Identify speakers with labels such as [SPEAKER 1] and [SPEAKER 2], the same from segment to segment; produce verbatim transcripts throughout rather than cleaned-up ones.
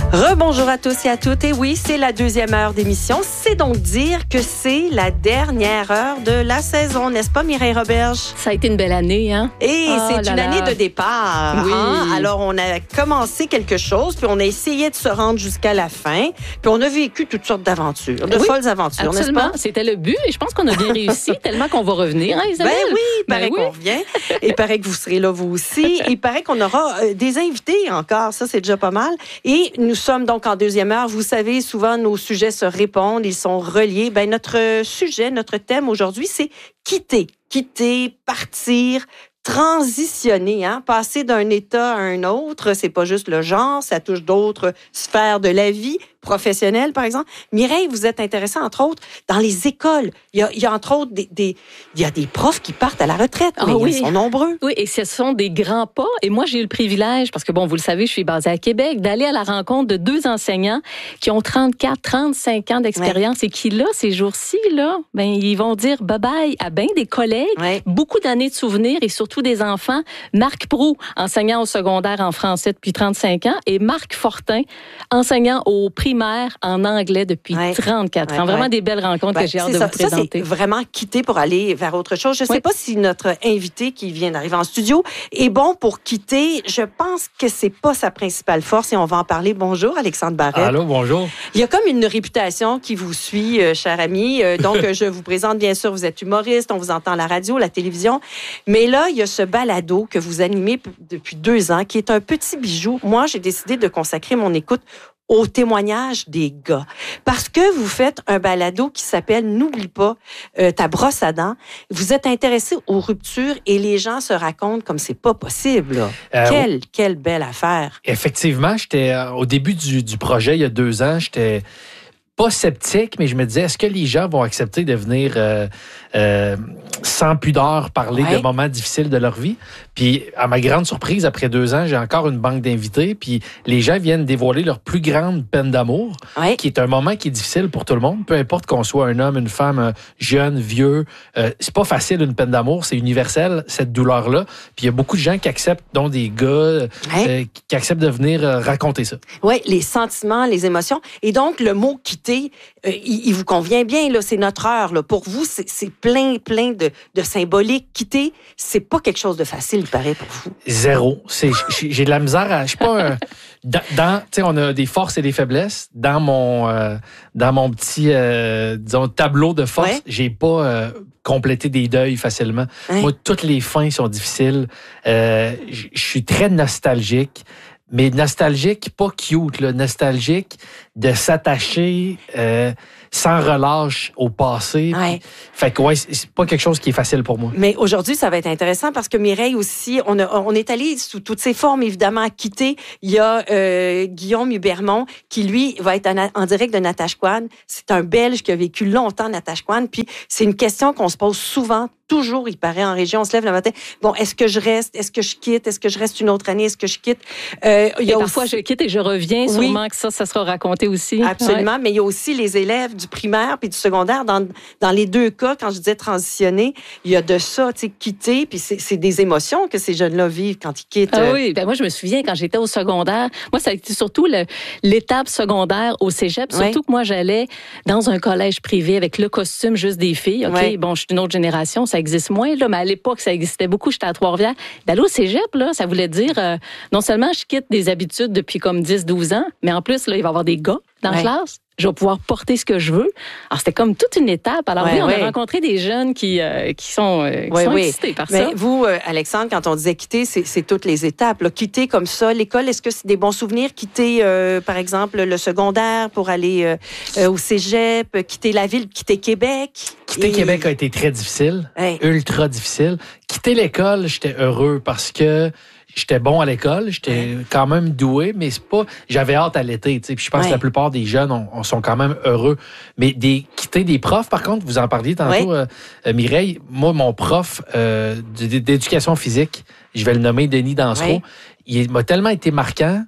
[SPEAKER 1] Rebonjour à tous et à toutes. Et oui, c'est la deuxième heure d'émission. C'est donc dire que c'est la dernière heure de la saison, n'est-ce pas, Mireille Roberge?
[SPEAKER 2] Ça a été une belle année, hein?
[SPEAKER 1] Et
[SPEAKER 2] oh
[SPEAKER 1] c'est
[SPEAKER 2] là
[SPEAKER 1] une
[SPEAKER 2] là.
[SPEAKER 1] année de départ.
[SPEAKER 2] Oui.
[SPEAKER 1] Hein? Alors, on a commencé quelque chose, puis on a essayé de se rendre jusqu'à la fin, puis on a vécu toutes sortes d'aventures, de
[SPEAKER 2] oui,
[SPEAKER 1] folles aventures, n'est-ce pas?
[SPEAKER 2] C'était le but, et je pense qu'on a bien réussi, tellement qu'on va revenir, hein, Isabelle?
[SPEAKER 1] Ben oui, il paraît
[SPEAKER 2] ben oui.
[SPEAKER 1] qu'on revient. Il paraît que vous serez là, vous aussi. Il paraît qu'on aura euh, des invités encore. Ça, c'est déjà pas mal. Et nous sommes donc en deuxième heure. Vous savez, souvent, nos sujets se répondent. Ils sont reliés. Ben, notre sujet, notre thème aujourd'hui, c'est quitter. Quitter, partir, transitionner, hein? Passer d'un état à un autre. C'est pas juste le genre. Ça touche d'autres sphères de la vie. Professionnelle, par exemple. Mireille, vous êtes intéressée, entre autres, dans les écoles. Il y a, il y a entre autres, des, des, il y a des profs qui partent à la retraite, mais
[SPEAKER 2] oh, oui.
[SPEAKER 1] ils sont nombreux.
[SPEAKER 2] Oui, et ce sont des grands pas. Et moi, j'ai eu le privilège, parce que, bon, vous le savez, je suis basée à Québec, d'aller à la rencontre de deux enseignants qui ont trente-quatre, trente-cinq ans d'expérience ouais. et qui, là, ces jours-ci, là, ben, ils vont dire bye-bye à bien des collègues, ouais. beaucoup d'années de souvenirs et surtout des enfants. Marc Proulx, enseignant au secondaire en français depuis trente-cinq ans, et Marc Fortin, enseignant au primaire en anglais depuis ouais. trente-quatre ans. Ouais, Vraiment ouais. des belles rencontres ben, que j'ai hâte de
[SPEAKER 1] ça.
[SPEAKER 2] vous présenter.
[SPEAKER 1] Ça, c'est vraiment quitter pour aller vers autre chose. Je ne sais ouais. pas si notre invité qui vient d'arriver en studio est bon pour quitter. Je pense que c'est pas sa principale force et on va en parler. Bonjour, Alexandre Barrette.
[SPEAKER 3] Allô, bonjour.
[SPEAKER 1] Il y a comme une réputation qui vous suit, euh, cher ami. Euh, donc, je vous présente, bien sûr, vous êtes humoriste, on vous entend à la radio, la télévision. Mais là, il y a ce balado que vous animez p- depuis deux ans qui est un petit bijou. Moi, j'ai décidé de consacrer mon écoute au témoignage des gars. Parce que vous faites un balado qui s'appelle « N'oublie pas euh, ta brosse à dents ». Vous êtes intéressé aux ruptures et les gens se racontent comme c'est pas possible. Là. Euh, quelle, quelle belle affaire.
[SPEAKER 3] Effectivement, j'étais euh, au début du, du projet, il y a deux ans, j'étais pas sceptique, mais je me disais, est-ce que les gens vont accepter de venir euh, euh, sans pudeur parler ouais. de moments difficiles de leur vie? Puis, à ma grande surprise, après deux ans, j'ai encore une banque d'invités, puis les gens viennent dévoiler leur plus grande peine d'amour, ouais. qui est un moment qui est difficile pour tout le monde, peu importe qu'on soit un homme, une femme, jeune, vieux. Euh, c'est pas facile, une peine d'amour, c'est universel, cette douleur-là. Puis, il y a beaucoup de gens qui acceptent, dont des gars, ouais. euh, qui acceptent de venir euh, raconter ça.
[SPEAKER 1] Oui, les sentiments, les émotions. Et donc, le mot « quitter », Euh, il, il vous convient bien, là, c'est notre heure. Là. Pour vous, c'est, c'est plein, plein de, de symbolique. Quitter, c'est pas quelque chose de facile, il paraît, pour vous.
[SPEAKER 3] Zéro. C'est, j'ai, j'ai de la misère à... Je suis pas un... Dans, dans tu sais, on a des forces et des faiblesses. Dans mon, euh, dans mon petit, euh, disons, tableau de force, ouais. j'ai pas euh, complété des deuils facilement. Hein? Moi, toutes les fins sont difficiles. Euh, je suis très nostalgique. Mais nostalgique, pas cute, là, nostalgique de s'attacher euh, sans relâche au passé.
[SPEAKER 1] Ouais.
[SPEAKER 3] Fait que ouais, c'est pas quelque chose qui est facile pour moi.
[SPEAKER 1] Mais aujourd'hui, ça va être intéressant parce que Mireille aussi, on, a, on est allé sous toutes ses formes, évidemment, à quitter. Il y a euh, Guillaume Hubermont qui, lui, va être en, en direct de Natashquan. C'est un Belge qui a vécu longtemps à Natashquan. Puis c'est une question qu'on se pose souvent, toujours, il paraît, en région. On se lève le matin. Bon, est-ce que je reste? Est-ce que je quitte? Est-ce que je reste une autre année? Est-ce que je quitte?
[SPEAKER 2] Euh, il y a et aussi... Parfois, je quitte et je reviens.
[SPEAKER 1] Oui.
[SPEAKER 2] Sûrement que ça, ça sera raconté aussi.
[SPEAKER 1] Absolument.
[SPEAKER 2] Ouais.
[SPEAKER 1] Mais il y a aussi les élèves du primaire puis du secondaire. Dans, dans les deux cas, quand je disais transitionner, il y a de ça, tu sais, quitter. Puis c'est, c'est des émotions que ces jeunes-là vivent quand ils quittent.
[SPEAKER 2] Ah oui. Ben moi, je me souviens quand j'étais au secondaire. Moi, ça a été surtout le, l'étape secondaire au cégep. Surtout ouais. que moi, j'allais dans un collège privé avec le costume juste des filles. OK, ouais. bon, je suis d'une autre génération. Ça existe moins, là. Mais à l'époque, ça existait beaucoup. J'étais à Trois-Rivières. D'aller au cégep, là, ça voulait dire, euh, non seulement je quitte des habitudes depuis comme dix douze ans, mais en plus, là, il va y avoir des gars dans la ouais. classe. Je vais pouvoir porter ce que je veux. Alors, c'était comme toute une étape. Alors ouais, oui, on ouais. a rencontré des jeunes qui, euh, qui sont, euh, qui ouais, sont ouais. excités par
[SPEAKER 1] mais
[SPEAKER 2] ça.
[SPEAKER 1] Vous, euh, Alexandre, quand on disait quitter, c'est, c'est toutes les étapes. Là. Quitter comme ça, l'école, est-ce que c'est des bons souvenirs? Quitter, euh, par exemple, le secondaire pour aller euh, euh, au cégep, quitter la ville, quitter Québec?
[SPEAKER 3] Quitter Et... Québec a été très difficile, ouais. ultra difficile. Quitter l'école, j'étais heureux parce que j'étais bon à l'école, j'étais ouais. quand même doué, mais c'est pas. J'avais hâte à l'été, tu sais. Puis je pense ouais. que la plupart des jeunes on, on sont quand même heureux. Mais des quitter des profs, par contre, vous en parliez tantôt, ouais. euh, Mireille. Moi, mon prof euh, d'éducation physique, je vais le nommer Denis Dansereau, ouais. il m'a tellement été marquant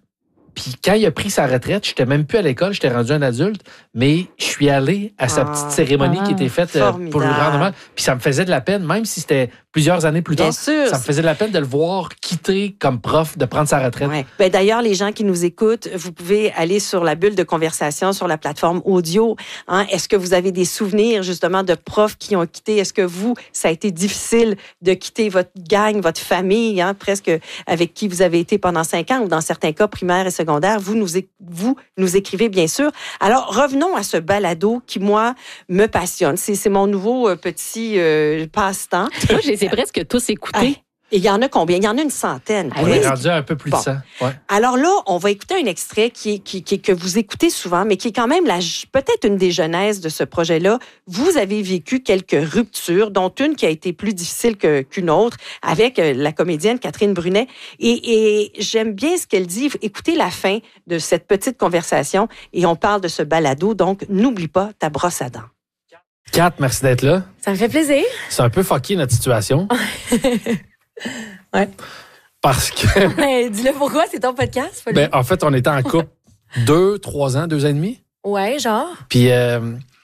[SPEAKER 3] Puis quand il a pris sa retraite, j'étais même plus à l'école, j'étais rendu un adulte, mais je suis allé à sa ah, petite cérémonie ah, qui était faite formidable. Pour lui rendre hommage. Puis ça me faisait de la peine, même si c'était plusieurs années plus
[SPEAKER 1] Bien
[SPEAKER 3] tard,
[SPEAKER 1] sûr.
[SPEAKER 3] ça me faisait de la peine de le voir quitter comme prof, de prendre sa retraite.
[SPEAKER 1] Ouais. Ben, d'ailleurs, les gens qui nous écoutent, vous pouvez aller sur la bulle de conversation sur la plateforme audio. Hein? Est-ce que vous avez des souvenirs justement de profs qui ont quitté? Est-ce que vous, ça a été difficile de quitter votre gang, votre famille, hein, presque avec qui vous avez été pendant cinq ans, ou dans certains cas primaires et secondaires? Vous nous, vous nous écrivez, bien sûr. Alors, revenons à ce balado qui, moi, me passionne. C'est, c'est mon nouveau euh, petit euh, passe-temps.
[SPEAKER 2] Moi, je les ai presque tous écoutés.
[SPEAKER 1] Ah. Et il y en a combien? Il y en a une centaine.
[SPEAKER 3] On est rendu à un peu plus bon. de cent. Ouais.
[SPEAKER 1] Alors là, on va écouter un extrait qui, qui, qui, que vous écoutez souvent, mais qui est quand même la, peut-être une des genèses de ce projet-là. Vous avez vécu quelques ruptures, dont une qui a été plus difficile que, qu'une autre, avec la comédienne Catherine Brunet. Et, et j'aime bien ce qu'elle dit. Écoutez la fin de cette petite conversation et on parle de ce balado. Donc, n'oublie pas ta brosse à dents.
[SPEAKER 3] Kat, merci d'être là.
[SPEAKER 4] Ça me fait plaisir.
[SPEAKER 3] C'est un peu fucké, notre situation.
[SPEAKER 4] Ouais.
[SPEAKER 3] Parce que.
[SPEAKER 4] Mais dis-le pourquoi, c'est ton podcast.
[SPEAKER 3] Ben, en fait, on était en couple deux, trois ans, deux ans et demi.
[SPEAKER 4] Ouais, genre.
[SPEAKER 3] Puis, euh,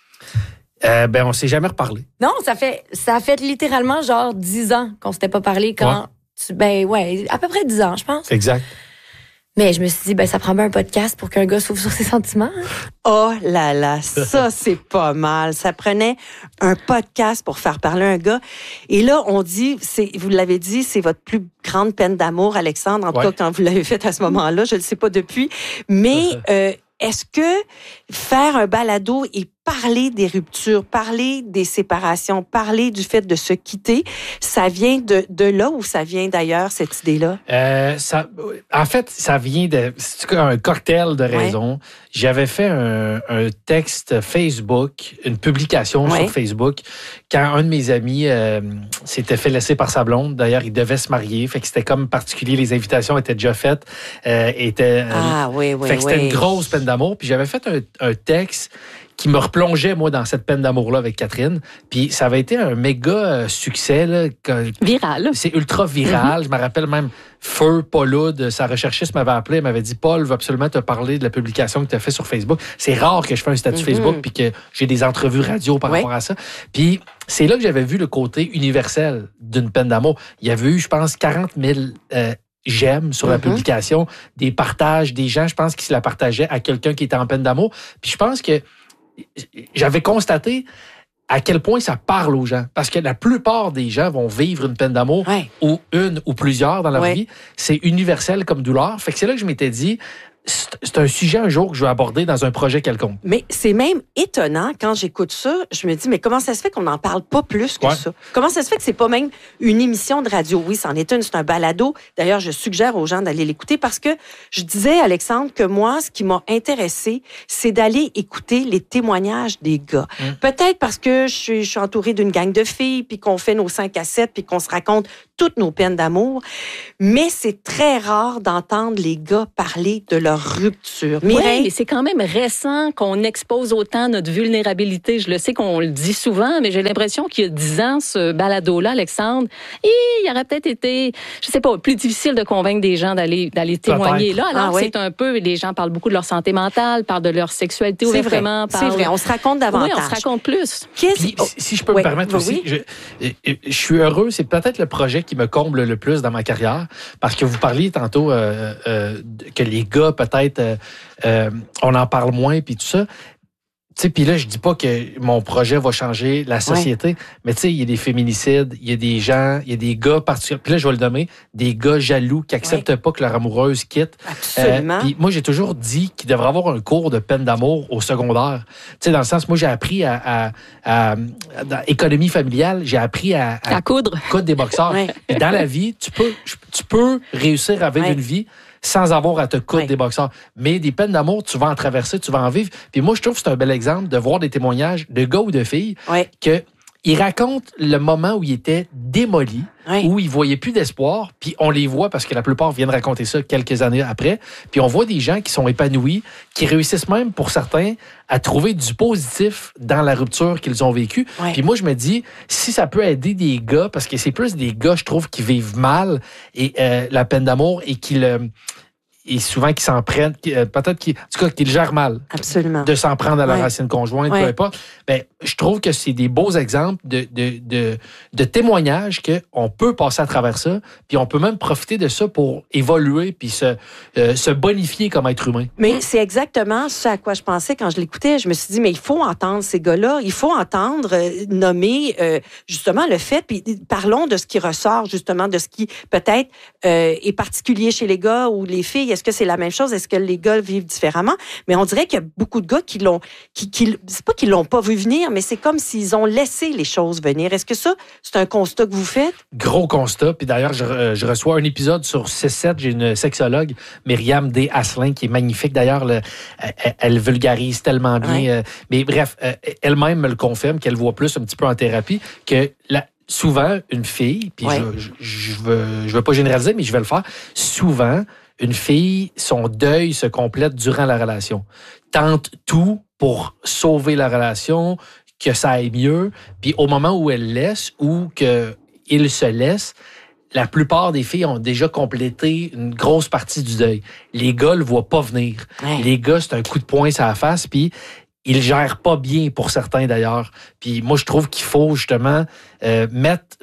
[SPEAKER 3] euh, ben, on s'est jamais reparlé.
[SPEAKER 4] Non, ça fait, ça a fait littéralement genre dix ans qu'on s'était pas parlé quand. Ouais. Tu, ben, ouais, à peu près dix ans, je pense.
[SPEAKER 3] Exact.
[SPEAKER 4] Mais je me suis dit, ben, ça prend bien un podcast pour qu'un gars s'ouvre sur ses sentiments. Hein?
[SPEAKER 1] Oh là là, ça, c'est pas mal. Ça prenait un podcast pour faire parler un gars. Et là, on dit, c'est, vous l'avez dit, c'est votre plus grande peine d'amour, Alexandre, en tout ouais. cas, quand vous l'avez fait à ce moment-là. Je ne le sais pas depuis. Mais euh, est-ce que faire un balado et parler des ruptures, parler des séparations, parler du fait de se quitter, ça vient de, de là ou ça vient d'ailleurs, cette idée-là?
[SPEAKER 3] Euh, ça, en fait, ça vient de... C'est un cocktail de raisons. Ouais. J'avais fait un, un texte Facebook, une publication ouais. sur Facebook, quand un de mes amis euh, s'était fait laisser par sa blonde. D'ailleurs, il devait se marier. Fait que c'était comme particulier. Les invitations étaient déjà faites. Euh, étaient,
[SPEAKER 1] ah oui, oui,
[SPEAKER 3] Fait que
[SPEAKER 1] oui.
[SPEAKER 3] c'était une grosse peine d'amour. Puis j'avais fait un, un texte qui me replongeait, moi, dans cette peine d'amour-là avec Catherine. Puis ça avait été un méga succès. Là,
[SPEAKER 2] viral.
[SPEAKER 3] C'est ultra viral. Mm-hmm. Je me rappelle même, Feu, Pauloud, sa recherchiste m'avait appelé, elle m'avait dit « Paul veut absolument te parler de la publication que tu as fait sur Facebook. » C'est rare que je fais un statut mm-hmm. Facebook puis que j'ai des entrevues radio par ouais. rapport à ça. Puis c'est là que j'avais vu le côté universel d'une peine d'amour. Il y avait eu, je pense, quarante mille... Euh, j'aime sur la mm-hmm. publication, des partages, des gens, je pense, qui se la partageaient à quelqu'un qui était en peine d'amour. Puis je pense que j'avais constaté à quel point ça parle aux gens. Parce que la plupart des gens vont vivre une peine d'amour, ouais. ou une ou plusieurs dans leur ouais. vie. C'est universel comme douleur. Fait que c'est là que je m'étais dit, c'est un sujet un jour que je vais aborder dans un projet quelconque.
[SPEAKER 1] Mais c'est même étonnant quand j'écoute ça. Je me dis, mais comment ça se fait qu'on n'en parle pas plus que ouais. ça? Comment ça se fait que c'est pas même une émission de radio? Oui, c'en est une, c'est un balado. D'ailleurs, je suggère aux gens d'aller l'écouter parce que je disais, Alexandre, que moi, ce qui m'a intéressé, c'est d'aller écouter les témoignages des gars. Hum. Peut-être parce que je suis, je suis entourée d'une gang de filles, puis qu'on fait nos cinq à sept, puis qu'on se raconte toutes nos peines d'amour. Mais c'est très rare d'entendre les gars parler de leur rupture.
[SPEAKER 2] Mireille? Oui, mais c'est quand même récent qu'on expose autant notre vulnérabilité. Je le sais qu'on le dit souvent, mais j'ai l'impression qu'il y a dix ans, ce balado-là, Alexandre, et il aurait peut-être été, je sais pas, plus difficile de convaincre des gens d'aller, d'aller témoigner là. Alors, ah, oui. c'est un peu, les gens parlent beaucoup de leur santé mentale, parlent de leur sexualité
[SPEAKER 1] c'est
[SPEAKER 2] ouvertement.
[SPEAKER 1] Vrai. Parlent... C'est vrai, on se raconte davantage.
[SPEAKER 2] Oui, on se raconte plus.
[SPEAKER 3] Puis, oh. si je peux oui. me permettre oui. aussi, je, je suis heureux, c'est peut-être le projet qui me comble le plus dans ma carrière, parce que vous parliez tantôt euh, euh, que les gars, peut-être, euh, euh, on en parle moins, puis tout ça. Tu sais, puis là, je dis pas que mon projet va changer la société, ouais. mais tu sais, il y a des féminicides, il y a des gens, il y a des gars particuliers, puis là, je vais le nommer, des gars jaloux qui acceptent ouais. pas que leur amoureuse quitte.
[SPEAKER 1] Absolument.
[SPEAKER 3] Euh, puis moi, j'ai toujours dit qu'il devrait avoir un cours de peine d'amour au secondaire. Tu sais, dans le sens, moi, j'ai appris à, à, à, à dans économie familiale, j'ai appris à,
[SPEAKER 2] à, à coudre.
[SPEAKER 3] coudre des boxeurs. Ouais. Et dans la vie, tu peux, tu peux réussir à vivre ouais. une vie sans avoir à te coudre oui. des boxeurs. Mais des peines d'amour, tu vas en traverser, tu vas en vivre. Puis moi, je trouve que c'est un bel exemple de voir des témoignages de gars ou de filles
[SPEAKER 1] oui.
[SPEAKER 3] que ils racontent le moment où ils étaient démolis, oui. où ils voyaient plus d'espoir, puis on les voit parce que la plupart viennent raconter ça quelques années après, puis on voit des gens qui sont épanouis, qui réussissent même, pour certains, à trouver du positif dans la rupture qu'ils ont vécue. Oui. Puis moi, je me dis, si ça peut aider des gars, parce que c'est plus des gars, je trouve, qui vivent mal et euh, la peine d'amour et qui le... et souvent qui s'en prennent, qui, euh, peut-être qui, en tout cas, qui le gèrent mal.
[SPEAKER 1] Absolument.
[SPEAKER 3] De s'en prendre à la
[SPEAKER 1] ouais.
[SPEAKER 3] racine conjointe,
[SPEAKER 1] ouais.
[SPEAKER 3] peu importe. Ben, je trouve que c'est des beaux exemples de, de, de, de témoignages qu'on peut passer à travers ça, puis on peut même profiter de ça pour évoluer, puis se, euh, se bonifier comme être humain.
[SPEAKER 1] Mais c'est exactement ce à quoi je pensais quand je l'écoutais. Je me suis dit, mais il faut entendre ces gars-là, il faut entendre euh, nommer euh, justement le fait, puis parlons de ce qui ressort justement, de ce qui peut-être euh, est particulier chez les gars ou les filles. Est-ce que c'est la même chose? Est-ce que les gars vivent différemment? Mais on dirait qu'il y a beaucoup de gars qui l'ont, qui, qui c'est pas qu'ils l'ont pas vu venir, mais c'est comme s'ils ont laissé les choses venir. Est-ce que ça, c'est un constat que vous faites?
[SPEAKER 3] Gros constat. Puis d'ailleurs, je, je reçois un épisode sur C sept. J'ai une sexologue, Myriam D. Asselin, qui est magnifique. D'ailleurs, le, elle, elle vulgarise tellement bien.
[SPEAKER 1] Ouais.
[SPEAKER 3] Euh, mais bref, euh, elle-même me le confirme, qu'elle voit plus un petit peu en thérapie, que la, souvent, une fille, puis ouais. je, je, je, veux, je veux pas généraliser, mais je vais le faire, souvent, une fille, son deuil se complète durant la relation. Tente tout pour sauver la relation, que ça aille mieux, puis au moment où elle laisse ou qu'il se laisse, la plupart des filles ont déjà complété une grosse partie du deuil. Les gars le voient pas venir. Ouais. Les gars, c'est un coup de poing sur la face, puis ils gèrent pas bien pour certains d'ailleurs. Puis moi, je trouve qu'il faut justement euh, mettre...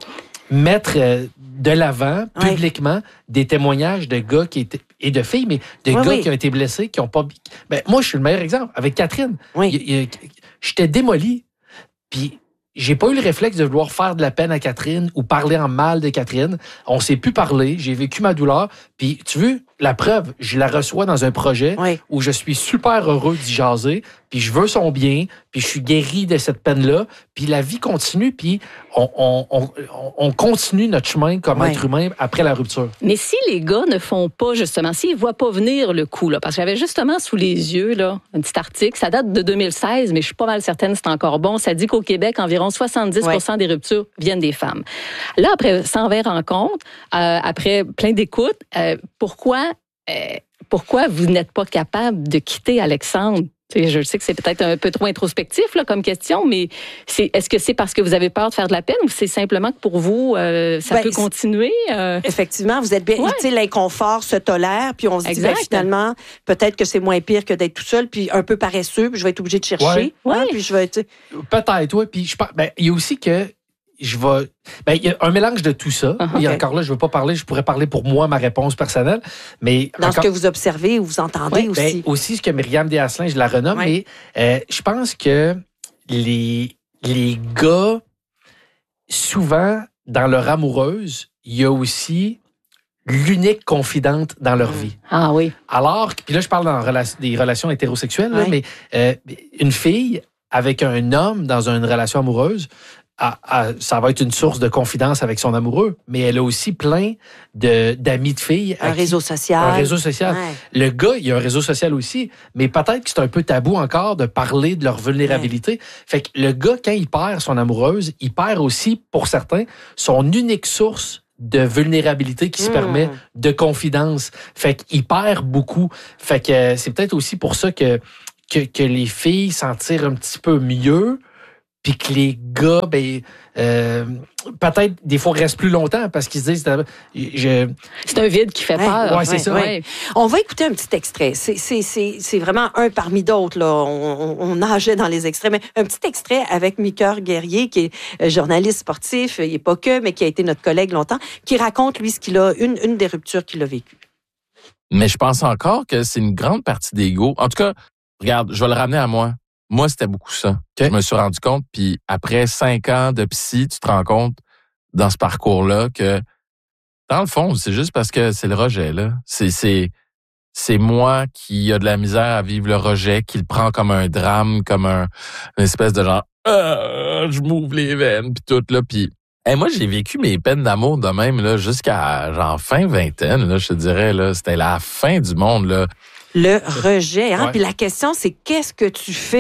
[SPEAKER 3] mettre euh, de l'avant, ouais. publiquement, des témoignages de gars qui étaient, et de filles, mais de
[SPEAKER 1] oui,
[SPEAKER 3] gars
[SPEAKER 1] oui.
[SPEAKER 3] qui ont été blessés, qui ont pas... Ben, moi, je suis le meilleur exemple. Avec Catherine,
[SPEAKER 1] oui.
[SPEAKER 3] j'étais démoli, puis j'ai pas eu le réflexe de vouloir faire de la peine à Catherine ou parler en mal de Catherine. On s'est plus parler, j'ai vécu ma douleur, puis tu vois, la preuve, je la reçois dans un projet
[SPEAKER 1] oui.
[SPEAKER 3] où je suis super heureux d'y jaser, puis je veux son bien, puis je suis guéri de cette peine-là, puis la vie continue, puis on, on, on, on continue notre chemin comme oui. être humain après la rupture.
[SPEAKER 2] Mais si les gars ne font pas, justement, s'ils ne voient pas venir le coup, là, parce que j'avais justement sous les yeux là, un petit article, ça date de deux mille seize, mais je suis pas mal certaine que c'est encore bon, ça dit qu'au Québec, environ soixante-dix pour cent oui. des ruptures viennent des femmes. Là, après cent vingt rencontres, euh, après plein d'écoutes, euh, pourquoi Euh, pourquoi vous n'êtes pas capable de quitter Alexandre? Je sais que c'est peut-être un peu trop introspectif là, comme question, mais c'est, est-ce que c'est parce que vous avez peur de faire de la peine ou c'est simplement que pour vous, euh, ça ben, peut continuer? Euh...
[SPEAKER 1] Effectivement, vous êtes bien. Ouais. Tu sais, l'inconfort se tolère, puis on se exact. dit ben, finalement, peut-être que c'est moins pire que d'être tout seul, puis un peu paresseux, puis je vais être obligé de chercher.
[SPEAKER 3] Ouais.
[SPEAKER 1] Hein, puis je vais être...
[SPEAKER 3] Peut-être, oui. Puis je pense, ben, il y a aussi que je vais. Ben, il y a un mélange de tout ça. Uh-huh. Et encore là, je ne veux pas parler, je pourrais parler pour moi, ma réponse personnelle. Mais
[SPEAKER 1] dans
[SPEAKER 3] encore...
[SPEAKER 1] ce que vous observez ou vous entendez
[SPEAKER 3] ouais,
[SPEAKER 1] aussi.
[SPEAKER 3] Ben, aussi ce que Myriam D. Asselin, je la renomme, ouais. mais euh, je pense que les, les gars, souvent, dans leur amoureuse, il y a aussi l'unique confidente dans leur vie.
[SPEAKER 2] Ah oui.
[SPEAKER 3] Alors, puis là, je parle dans rela- des relations hétérosexuelles,
[SPEAKER 1] ouais.
[SPEAKER 3] là, mais euh, une fille avec un homme dans une relation amoureuse, À, à, ça va être une source de confidence avec son amoureux, mais elle a aussi plein de, d'amis de filles.
[SPEAKER 1] Un réseau
[SPEAKER 3] qui,
[SPEAKER 1] social.
[SPEAKER 3] Un réseau social. Ouais. Le gars, il a un réseau social aussi, mais peut-être que c'est un peu tabou encore de parler de leur vulnérabilité. Ouais. Fait que le gars, quand il perd son amoureuse, il perd aussi, pour certains, son unique source de vulnérabilité qui mmh. se permet de confidence. Fait qu'il perd beaucoup. Fait que c'est peut-être aussi pour ça que, que, que les filles s'en tirent un petit peu mieux. Puis que les gars, ben, euh, peut-être des fois restent plus longtemps parce qu'ils se disent... Je...
[SPEAKER 2] C'est un vide qui fait
[SPEAKER 1] ouais,
[SPEAKER 2] peur.
[SPEAKER 3] Oui, c'est ouais, ça.
[SPEAKER 1] Ouais. On va écouter un petit extrait. C'est, c'est, c'est, c'est vraiment un parmi d'autres. Là. On, on, on nageait dans les extraits. Mais un petit extrait avec Micker Guerrier, qui est journaliste sportif, il n'est pas que, mais qui a été notre collègue longtemps, qui raconte, lui, ce qu'il a, une, une des ruptures qu'il a vécues.
[SPEAKER 5] Mais je pense encore que c'est une grande partie d'ego. En tout cas, regarde, je vais le ramener à moi. Moi, c'était beaucoup ça. Okay. Je me suis rendu compte, puis après cinq ans de psy, tu te rends compte dans ce parcours-là que, dans le fond, c'est juste parce que c'est le rejet, là. C'est, c'est, c'est moi qui a de la misère à vivre le rejet, qui le prend comme un drame, comme un, une espèce de genre, ah, je m'ouvre les veines, puis tout, là, puis... Hey, moi, j'ai vécu mes peines d'amour de même, là, jusqu'à, genre, fin vingtaine, là, je te dirais, là. C'était la fin du monde, là.
[SPEAKER 1] Le rejet, hein?
[SPEAKER 3] Ouais.
[SPEAKER 1] Puis la question, c'est qu'est-ce que tu fais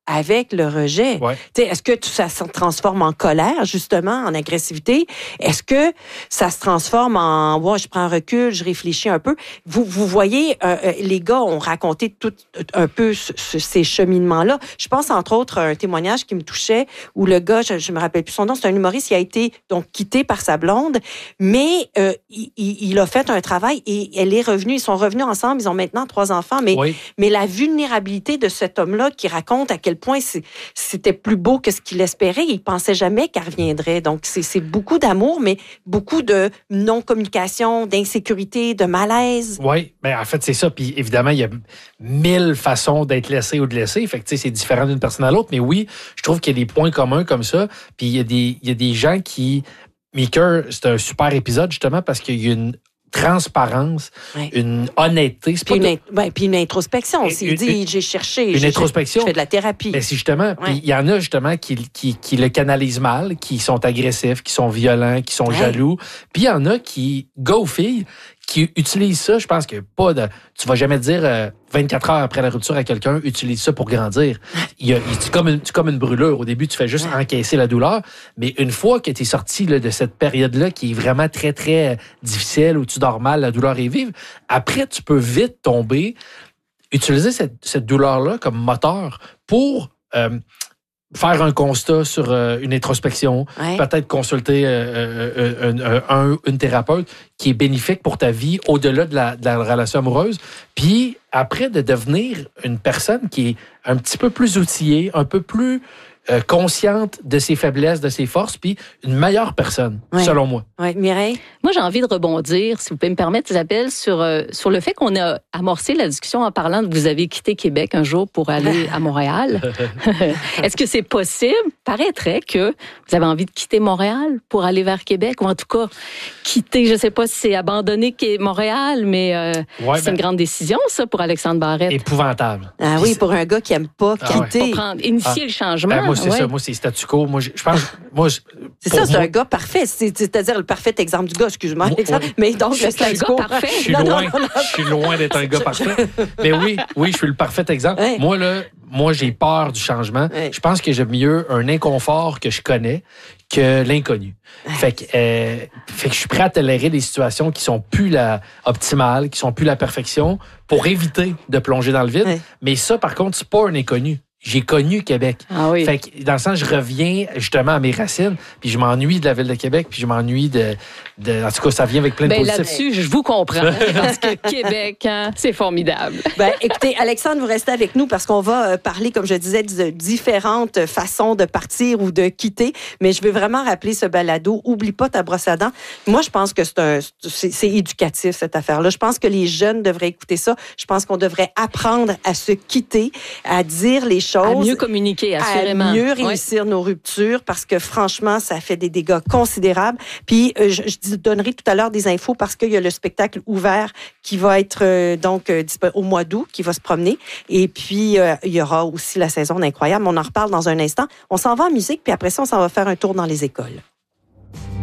[SPEAKER 1] avec le rejet.
[SPEAKER 3] Ouais.
[SPEAKER 1] Est-ce que tout ça se transforme en colère, justement, en agressivité? Est-ce que ça se transforme en ouais, je prends un recul, je réfléchis un peu? Vous, vous voyez, euh, les gars ont raconté tout un peu ce, ce, ces cheminements-là. Je pense, entre autres, à un témoignage qui me touchait où le gars, je, je me rappelle plus son nom, c'est un humoriste, il a été donc quitté par sa blonde, mais euh, il, il a fait un travail et elle est revenue, ils sont revenus ensemble, ils ont maintenant trois enfants, mais,
[SPEAKER 3] oui.
[SPEAKER 1] mais la vulnérabilité de cet homme-là qui raconte à quel point c'est, c'était plus beau que ce qu'il espérait. Il pensait jamais qu'elle reviendrait. Donc, c'est, c'est beaucoup d'amour, mais beaucoup de non-communication, d'insécurité, de malaise.
[SPEAKER 3] Oui, mais en fait, c'est ça. Puis évidemment, il y a mille façons d'être laissé ou de laisser. Fait que, tu sais, c'est différent d'une personne à l'autre. Mais oui, je trouve qu'il y a des points communs comme ça. Puis il y a des, il y a des gens qui... Meeker, c'est un super épisode, justement, parce qu'il y a une transparence, ouais. une honnêteté. C'est
[SPEAKER 1] puis,
[SPEAKER 3] pas
[SPEAKER 1] une, de... ben, puis une introspection aussi. Il dit, j'ai cherché.
[SPEAKER 3] Une
[SPEAKER 1] j'ai,
[SPEAKER 3] introspection.
[SPEAKER 1] Je fais de la thérapie.
[SPEAKER 3] Ben, c'est justement. Puis il ouais. y en a justement qui, qui, qui le canalisent mal, qui sont agressifs, qui sont violents, qui sont ouais. jaloux. Puis il y en a qui, gars ou filles, qui utilisent ça. Je pense que pas de. Tu vas jamais dire euh, vingt-quatre heures après la rupture à quelqu'un, utilise ça pour grandir. Il y a, c'est, comme une, c'est comme une brûlure. Au début, tu fais juste ouais. encaisser la douleur. Mais une fois que tu es sorti là, de cette période-là qui est vraiment très, très difficile, où tu dors mal, la douleur est vive, après, tu peux vite tomber, utiliser cette, cette douleur-là comme moteur pour euh, faire un constat sur euh, une introspection, ouais. peut-être consulter euh, euh, un, un, une thérapeute qui est bénéfique pour ta vie au-delà de la, de la relation amoureuse. Puis après, de devenir une personne qui est un petit peu plus outillée, un peu plus euh, consciente de ses faiblesses, de ses forces, puis une meilleure personne, ouais. selon moi.
[SPEAKER 1] Oui, Mireille?
[SPEAKER 2] Moi, j'ai envie de rebondir, si vous pouvez me permettre, Isabelle, sur, euh, sur le fait qu'on a amorcé la discussion en parlant de vous avez quitté Québec un jour pour aller à Montréal. Est-ce que c'est possible? Paraîtrait que vous avez envie de quitter Montréal pour aller vers Québec, ou en tout cas, quitter, je ne sais pas si c'est abandonner Montréal, mais euh, ouais, c'est ben, une grande décision, ça, pour Alexandre Barrette.
[SPEAKER 3] Épouvantable.
[SPEAKER 1] Ah oui, pour un gars qui n'aime pas quitter.
[SPEAKER 2] Ah ouais. Prendre, initier ah. le changement.
[SPEAKER 3] Ben, moi, c'est
[SPEAKER 2] ouais.
[SPEAKER 3] ça. Moi, c'est statu quo. Moi, je, je pense... moi, je,
[SPEAKER 1] c'est ça, c'est moi, un gars parfait. C'est, c'est-à-dire le parfait exemple du gars, excuse-moi, moi, Alexandre. Ouais. Mais donc, le statu quo...
[SPEAKER 2] parfait.
[SPEAKER 3] Je suis, non, loin, non, non, non. je suis loin d'être un gars parfait. Mais oui, oui, je suis le parfait exemple. Ouais. Moi, là, moi, j'ai peur du changement. Ouais. Je pense que j'aime mieux un inconfort que je connais que l'inconnu. Ouais. Fait que, euh, fait que je suis prêt à tolérer des situations qui sont plus la optimales, qui sont plus la perfection, pour éviter de plonger dans le vide. Ouais. Mais ça, par contre, c'est pas un inconnu. J'ai connu Québec. Ah oui. Fait que, dans le sens, je reviens justement à mes racines, puis je m'ennuie de la ville de Québec, puis je m'ennuie de... de en tout cas, ça vient avec plein de
[SPEAKER 2] ben,
[SPEAKER 3] positifs.
[SPEAKER 2] Là-dessus, je vous comprends, parce que Québec, hein, c'est formidable.
[SPEAKER 1] Ben, écoutez, Alexandre, vous restez avec nous parce qu'on va parler, comme je disais, de différentes façons de partir ou de quitter, mais je veux vraiment rappeler ce balado. Oublie pas ta brosse à dents. Moi, je pense que c'est, un, c'est, c'est éducatif, cette affaire-là. Je pense que les jeunes devraient écouter ça. Je pense qu'on devrait apprendre à se quitter, à dire les choses.
[SPEAKER 2] À mieux communiquer, assurément.
[SPEAKER 1] À mieux réussir ouais. nos ruptures, parce que franchement, ça fait des dégâts considérables. Puis, euh, je, je donnerai tout à l'heure des infos parce qu'il y a le spectacle ouvert qui va être euh, donc euh, au mois d'août, qui va se promener. Et puis, euh, il y aura aussi la saison d'Incroyable. On en reparle dans un instant. On s'en va en musique, puis après ça, on s'en va faire un tour dans les écoles.